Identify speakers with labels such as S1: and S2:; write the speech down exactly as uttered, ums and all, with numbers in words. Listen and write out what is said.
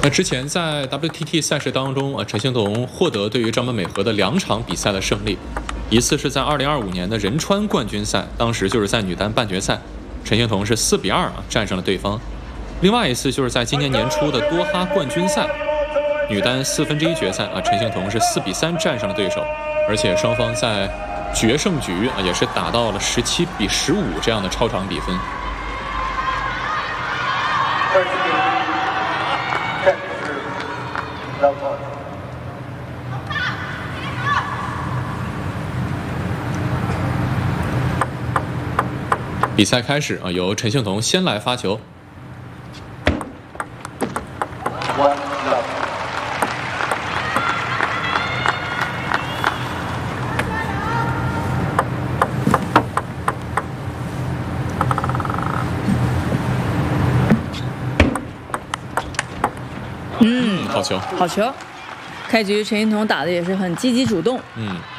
S1: 那之前在 W T T 赛事当中啊，陈兴彤获得对于张本美和的两场比赛的胜利，一次是在二零二五年的仁川冠军赛，当时就是在女单半决赛，陈兴彤是四比二啊战胜了对方；另外一次就是在今年年初的多哈冠军赛，女单四分之一决赛啊，陈兴彤是四比三战胜了对手，而且双方在决胜局啊也是打到了十七比十五这样的超长比分。比赛开始啊，由陈兴彤先来发球。
S2: 嗯，
S1: 好球，
S2: 好球！开局陈兴彤打的也是很积极主动。
S1: 嗯。